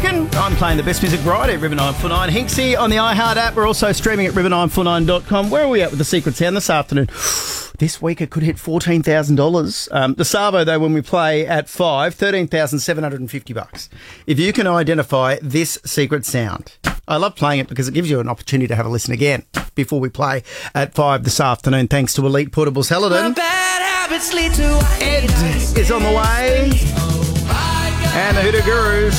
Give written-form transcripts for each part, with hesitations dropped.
reckon? I'm playing the best music right at River 949. Hinksy on the iHeart app. We're also streaming at river949.com. Where are we at with the secret sound this afternoon? This week it could hit $14,000. The Savo, though, when we play at 5, $13,750. If you can identify this secret sound. I love playing it because it gives you an opportunity to have a listen again before we play at 5 this afternoon, thanks to Elite Portables. Hellerden. Ed is on the way. And the Hoodoo Gurus.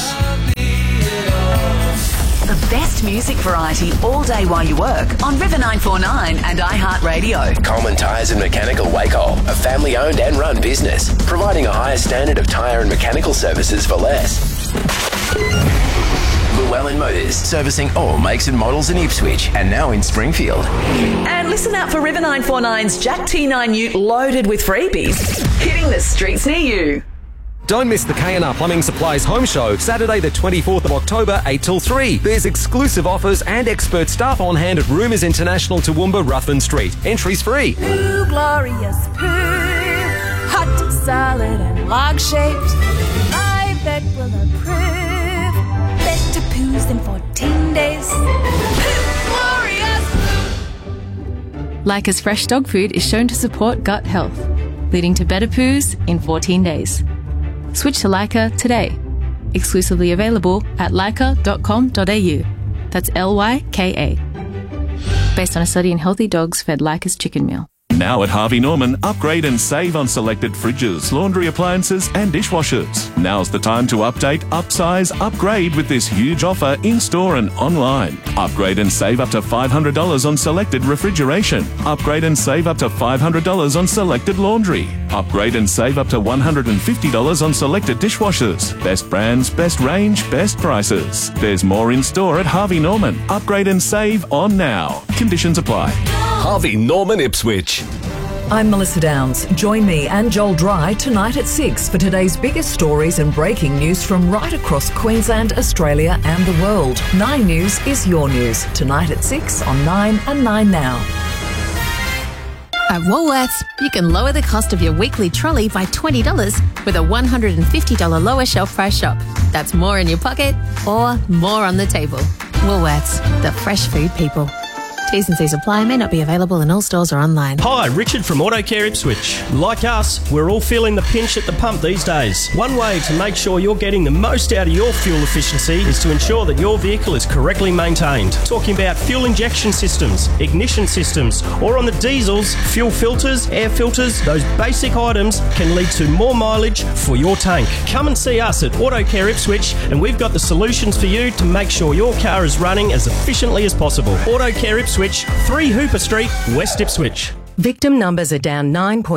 The best music variety all day while you work on River 949 and iHeartRadio. Coleman Tyres and Mechanical Waco, a family-owned and run business, providing a higher standard of tyre and mechanical services for less. Llewellyn Motors, servicing all makes and models in Ipswich and now in Springfield. And listen out for River 949's Jack T9 Ute loaded with freebies, hitting the streets near you. Don't miss the K&R Plumbing Supplies Home Show, Saturday the 24th of October, 8 till 3. There's exclusive offers and expert staff on hand at Roomers International, Toowoomba, Ruthven Street. Entries free. Poo, glorious poo, hot, solid and log-shaped. My vet will approve. Better poos than 14 days. Glorious poo. Leica's fresh dog food is shown to support gut health, leading to better poos in 14 days. Switch to Leica today. Exclusively available at leica.com.au. That's Lyka. Based on a study in healthy dogs fed Leica's chicken meal. Now at Harvey Norman, upgrade and save on selected fridges, laundry appliances and dishwashers. Now's the time to update, upsize, upgrade with this huge offer in-store and online. Upgrade and save up to $500 on selected refrigeration. Upgrade and save up to $500 on selected laundry. Upgrade and save up to $150 on selected dishwashers. Best brands, best range, best prices. There's more in-store at Harvey Norman. Upgrade and save on now. Conditions apply. Harvey Norman Ipswich. I'm Melissa Downs. Join me and Joel Dry tonight at 6 for today's biggest stories and breaking news from right across Queensland, Australia and the world. 9 News is your news. Tonight at 6 on 9 and 9 Now. At Woolworths, you can lower the cost of your weekly trolley by $20 with a $150 lower shelf price shop. That's more in your pocket or more on the table. Woolworths, the fresh food people. T's and C's apply, may not be available in all stores or online. Hi, Richard from Auto Care Ipswich. Like us, we're all feeling the pinch at the pump these days. One way to make sure you're getting the most out of your fuel efficiency is to ensure that your vehicle is correctly maintained. Talking about fuel injection systems, ignition systems, or on the diesels, fuel filters, air filters, those basic items can lead to more mileage for your tank. Come and see us at Auto Care Ipswich and we've got the solutions for you to make sure your car is running as efficiently as possible. Auto Care Ipswich, 3 Hooper Street, West Ipswich. Victim numbers are down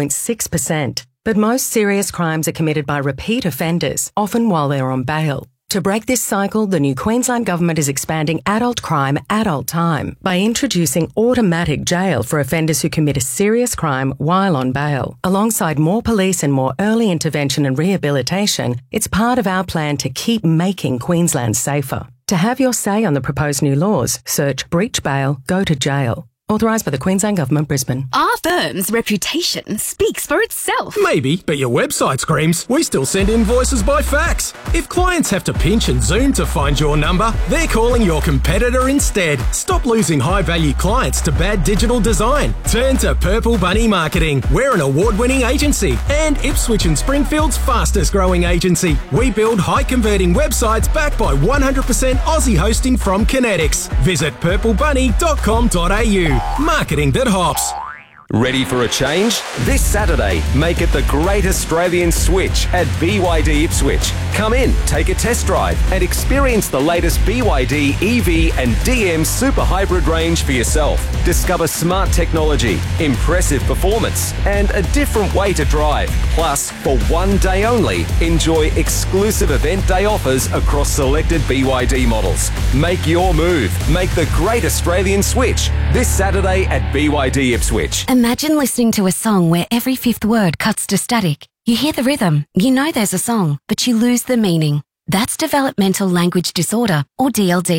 9.6%, but most serious crimes are committed by repeat offenders, often while they're on bail. To break this cycle, the new Queensland Government is expanding adult crime, adult time by introducing automatic jail for offenders who commit a serious crime while on bail. Alongside more police and more early intervention and rehabilitation, it's part of our plan to keep making Queensland safer. To have your say on the proposed new laws, search breach bail, go to jail. Authorised by the Queensland Government, Brisbane. Our firm's reputation speaks for itself. Maybe, but your website screams. We still send invoices by fax. If clients have to pinch and zoom to find your number, they're calling your competitor instead. Stop losing high-value clients to bad digital design. Turn to Purple Bunny Marketing. We're an award-winning agency and Ipswich and Springfield's fastest-growing agency. We build high-converting websites backed by 100% Aussie hosting from Kinetics. Visit purpleBunny.com.au. Marketing that hops. Ready for a change? This Saturday, make it the Great Australian Switch at BYD Ipswich. Come in, take a test drive and experience the latest BYD EV and DM Super Hybrid range for yourself. Discover smart technology, impressive performance and a different way to drive. Plus, for one day only, enjoy exclusive event day offers across selected BYD models. Make your move. Make the Great Australian Switch this Saturday at BYD Ipswich. Imagine listening to a song where every fifth word cuts to static. You hear the rhythm, you know there's a song, but you lose the meaning. That's developmental language disorder, or DLD.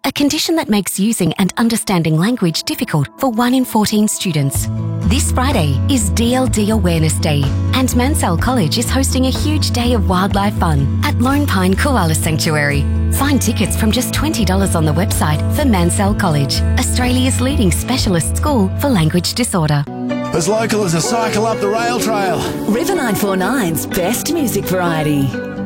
a condition that makes using and understanding language difficult for 1 in 14 students. This Friday is DLD Awareness Day, and Mansell College is hosting a huge day of wildlife fun at Lone Pine Koala Sanctuary. Find tickets from just $20 on the website for Mansell College, Australia's leading specialist school for language disorder. As local as a cycle up the rail trail. River 949's best music variety.